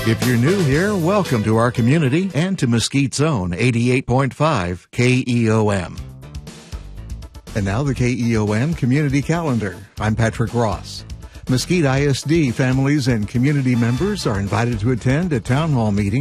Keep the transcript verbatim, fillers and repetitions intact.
If you're new here, welcome to our community and to Mesquite's own eighty-eight point five K E O M. And now the K E O M Community Calendar. I'm Patrick Ross. Mesquite I S D families and community members are invited to attend a town hall meeting